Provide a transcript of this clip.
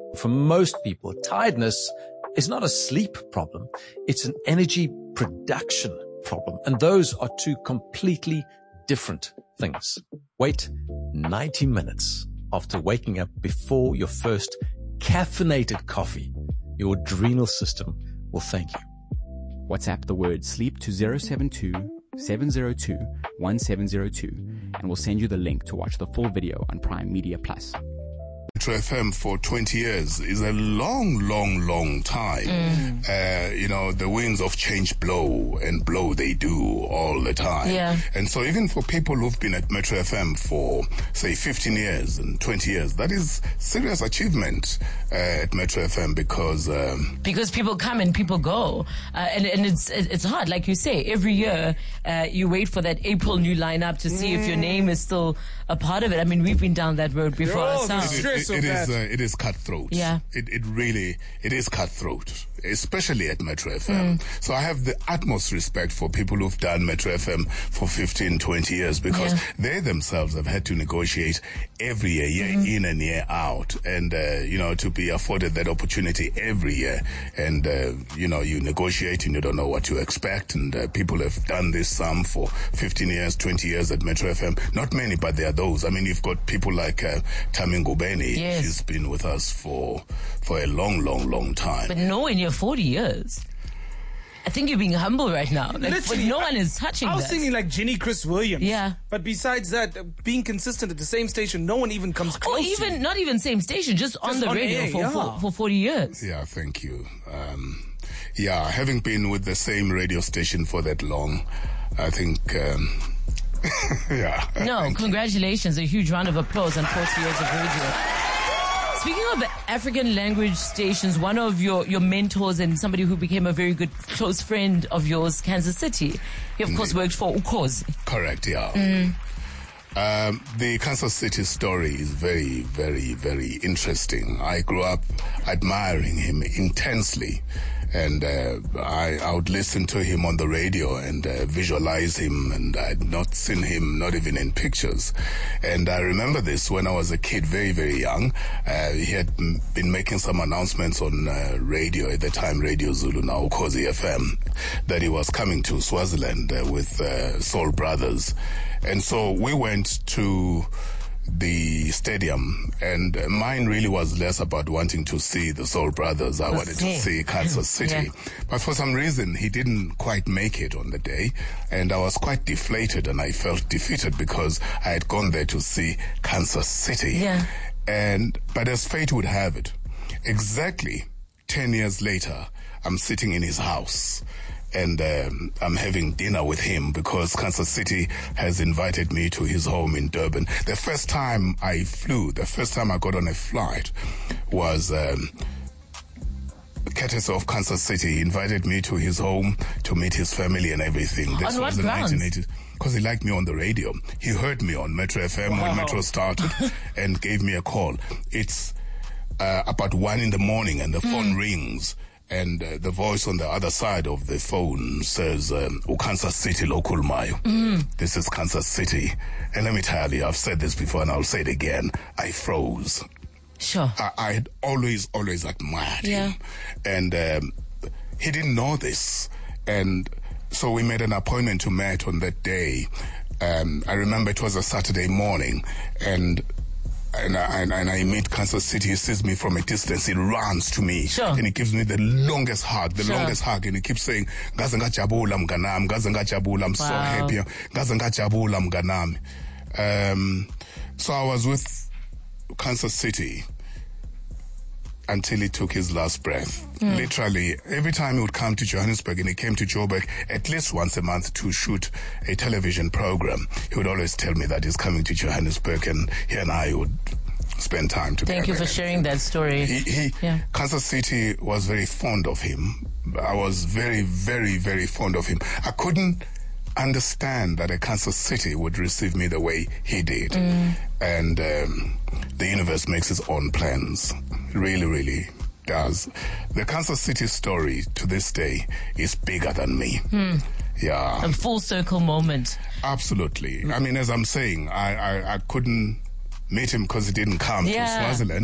For most people, tiredness is not a sleep problem. It's an energy production problem. And those are two completely different things. Wait 90 minutes after waking up before your first caffeinated coffee. Your adrenal system will thank you. WhatsApp the word sleep to 072-702-1702 and we'll send you the link to watch the full video on Prime Media Plus. Metro FM for 20 years is a long time. The winds of change blow and blow they do all the time. Yeah. And so even for people who've been at Metro FM for, say, 15 years and 20 years, that is serious achievement at Metro FM because people come and people go. And it's hard. Like you say, every year you wait for that April new lineup to see if your name is still a part of it. I mean, we've been down that road before ourselves. It is cutthroat. Yeah. It really is cutthroat, especially at Metro FM. So I have the utmost respect for people who've done Metro FM for 15, 20 years because they themselves have had to negotiate every year in and year out, and to be afforded that opportunity every year. And you negotiate and you don't know what to expect, and people have done this some for 15 years, 20 years at Metro FM. Not many, but there are those. I mean, you've got people like Tami Ngubeni. Yes. She's been with us for a long time. But no, in your 40 years. I think you're being humble right now. Like, no one is touching that. I was singing like Jenny Chris Williams. Yeah. But besides that, being consistent at the same station, no one even comes close. Or even, not even same station, just on the radio for 40 years. Yeah, thank you. Having been with the same radio station for that long, I think... No, congratulations. A huge round of applause on 40 years of radio. Speaking of African language stations, one of your mentors and somebody who became a very good close friend of yours, Kansas City, he of course worked for Ukhozi. Correct, yeah. The Kansas City story is very, very, very interesting. I grew up admiring him intensely. And I would listen to him on the radio and visualize him, and I'd not seen him, not even in pictures. And I remember this when I was a kid, very, very young. He had been making some announcements on radio at the time, Radio Zulu, now Ukhozi FM, that he was coming to Swaziland with Soul Brothers. And so we went to the stadium, and mine really was less about wanting to see the Soul Brothers. I wanted to see Kansas City. Yeah. But for some reason, he didn't quite make it on the day, and I was quite deflated, and I felt defeated because I had gone there to see Kansas City. Yeah. But as fate would have it, exactly 10 years later, I'm sitting in his house, and I'm having dinner with him because Kansas City has invited me to his home in Durban. The first time I got on a flight was courtesy of Kansas City. He invited me to his home to meet his family and everything. This on was what in grounds? 1980s. Because he liked me on the radio. He heard me on Metro FM when Metro started and gave me a call. It's about 1 a.m. and the phone rings. And the voice on the other side of the phone says, Kansas City local mayo. This is Kansas City. And let me tell you, I've said this before and I'll say it again. I froze. Sure. I had always admired him. And he didn't know this. And so we made an appointment to meet on that day. I remember it was a Saturday morning, and I meet Kansas City. He sees me from a distance. He runs to me. Sure. And he gives me the longest hug, and he keeps saying, "Ngaze ngajabula mnganami, ngaze ngajabula, I'm so happy. Ngaze ngajabula mnganami." So I was with Kansas City until he took his last breath. Literally, every time he would come to Johannesburg, and he came to Joburg at least once a month to shoot a television program, he would always tell me that he's coming to Johannesburg, and he and I would spend time together. Thank you for sharing that story. Kansas City was very fond of him. I was very, very, very fond of him. I couldn't understand that a Kansas City would receive me the way he did. And the universe makes its own plans. Really, really does. The Kansas City story to this day is bigger than me. Yeah. A full circle moment. Absolutely. I mean, as I'm saying, I couldn't meet him because he didn't come to Swaziland.